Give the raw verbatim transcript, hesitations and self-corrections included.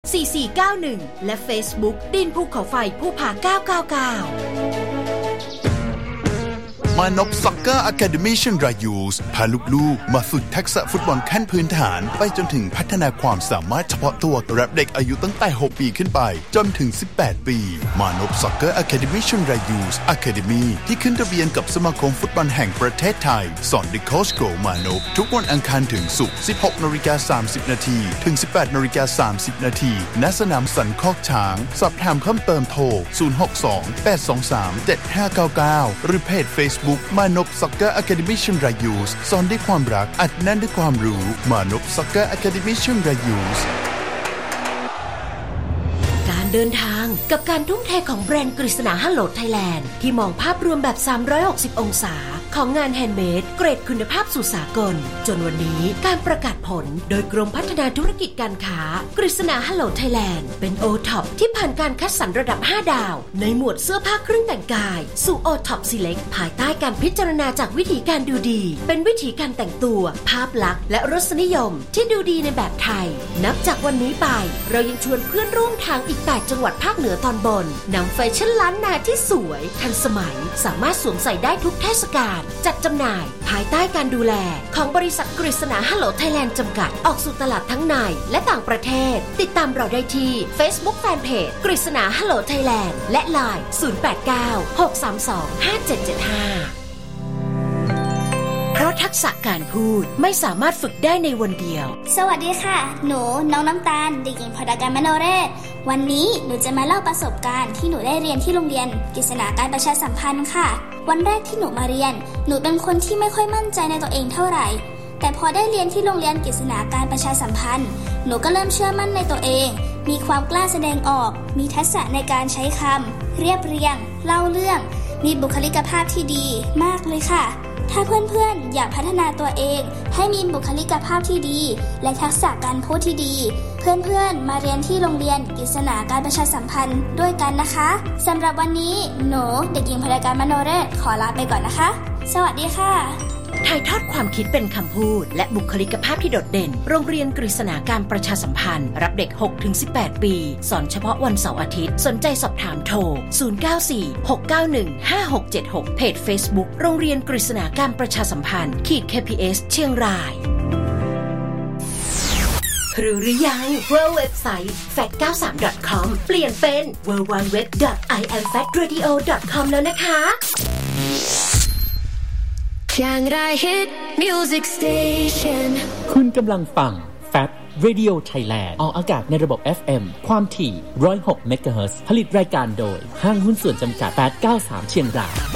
สี่สี่เก้าหนึ่งและ Facebook ดินภูเขาไฟผู้ผาเก้าเก้าเก้ามานพซ็อกเกอร์อะคาเดมี่เชียงรายยูสพาลูกๆมาฝึกทักษะฟุตบอลขั้นพื้นฐานไปจนถึงพัฒนาความสามารถเฉพาะตัวกับเด็กอายุตั้งแต่หกปีขึ้นไปจนถึงสิบแปดปีมานพซ็อกเกอร์อะคาเดมี่เชียงรายยูสอะคาเดมี่ที่ขึ้นทะเบียนกับสมาคมฟุตบอลแห่งประเทศไทยสอนโดยโค้ชโกมานพทุกวันอังคารถึงศุกร์ สิบหกนาฬิกาสามสิบนาทีถึง สิบแปดนาฬิกาสามสิบนาทีณสนามสันคอกช้างสอบถามเพิ่มเติมโทรศูนย์ หก สอง แปด สอง สาม เจ็ด ห้า เก้า เก้าหรือเพจ Facebook มานพซ็อกเกอร์อะคาเดมี่เชียงรายยูสสอนด้วยความรักอัดแน่นด้วยความรู้มานพซ็อกเกอร์อะคาเดมี่เชียงรายยูสการเดินทางกับการทุ่มเทของแบรนด์กฤษณาฮัลโหลไทยแลนด์ที่มองภาพรวมแบบสามร้อยหกสิบองศาของงานแฮนด์เมดเกรดคุณภาพสู่สากลจนวันนี้การประกาศผลโดยกรมพัฒนาธุรกิจการค้ากฤษณาฮัลโหลไทยแลนด์เป็น โอ ท็อป ที่ผ่านการคัดสรรระดับห้าดาวในหมวดเสื้อผ้าเครื่องแต่งกายสู่ โอ ท็อป Select ภายใต้การพิจารณาจากวิธีการดูดีเป็นวิธีการแต่งตัวภาพลักษณ์และรสนิยมที่ดูดีในแบบไทยนับจากวันนี้ไปเรายังชวนเพื่อนร่วมทางอีกแปดจังหวัดภาคเหนือตอนบนนำแฟชั่นล้านนาที่สวยทันสมัยสามารถสวมใส่ได้ทุกเทศกาลจัดจำหน่ายภายใต้การดูแลของบริษัทกฤษณาฮัลโหลไทยแลนด์จำกัดออกสู่ตลาดทั้งในและต่างประเทศติดตามเราได้ที่ Facebook Fanpage กฤษณาฮัลโหลไทยแลนด์และ ไลน์ ศูนย์ แปด เก้า หก สาม สอง ห้า เจ็ด เจ็ด ห้าเพราะทักษะการพูดไม่สามารถฝึกได้ในวันเดียวสวัสดีค่ะหนูน้องน้ำตาลเด็กหญิงพรการมโนเรศวันนี้หนูจะมาเล่าประสบการณ์ที่หนูได้เรียนที่โรงเรียนกฤษณาการประชาสัมพันธ์ค่ะวันแรกที่หนูมาเรียนหนูเป็นคนที่ไม่ค่อยมั่นใจในตัวเองเท่าไหร่แต่พอได้เรียนที่โรงเรียนกฤษณาการประชาสัมพันธ์หนูก็เริ่มเชื่อมั่นในตัวเองมีความกล้าแสดงออกมีทักษะในการใช้คำเรียบเรียงเล่าเรื่องมีบุคลิกภาพที่ดีมากเลยค่ะถ้าเพื่อนๆอยากพัฒนาตัวเองให้มีบุคลิกภาพที่ดีและทักษะการพูดที่ดีเพื่อนๆมาเรียนที่โรงเรียนกฤษณาการประชาสัมพันธ์ด้วยกันนะคะสำหรับวันนี้หนูเด็กหญิงพรการมโนเรศขอลาไปก่อนนะคะสวัสดีค่ะถ่ายทอดความคิดเป็นคำพูดและบุคลิกภาพที่โดดเด่นโรงเรียนกฤษณาการประชาสัมพันธ์รับเด็ก หกถึงสิบแปด ปีสอนเฉพาะวันเสาร์อาทิตย์สนใจสอบถามโทรศูนย์ เก้า สี่ หก เก้า หนึ่ง ห้า หก เจ็ด หกเพจ Facebook โรงเรียนกฤษณาการประชาสัมพันธ์ขีด เค พี เอส เชียงรายรู้หรือยังว่าเว็บไซต์ แฟค เก้าสิบสาม ดอท คอม เปลี่ยนเป็น ดับเบิลยู ดับเบิลยู ดับเบิลยู ดอท ไอ แอม แฟค เรดิโอ ดอท คอม แล้วนะคะ Chiangrai Hit Music Station คุณกำลังฟัง แฟค Radio Thailand ออกอากาศในระบบ เอฟ เอ็ม ความถี่ หนึ่งร้อยหก เมกะเฮิรตซ์ ผลิตรายการโดยห้างหุ้นส่วนจำกัด แปดเก้าสาม เชียงราย